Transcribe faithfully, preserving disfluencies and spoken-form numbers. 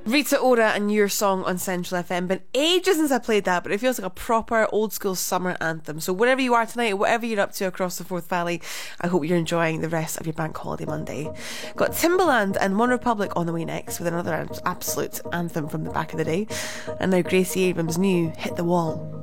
Rita Ora and Your Song on Central F M. Been ages since I played that, but it feels like a proper old school summer anthem. So wherever you are tonight, whatever you're up to across the Forth Valley, I hope you're enjoying the rest of your bank holiday Monday. Got Timbaland and One Republic on the way next with another absolute anthem from the back of the day. And now Gracie Abrams' new Hit the Wall.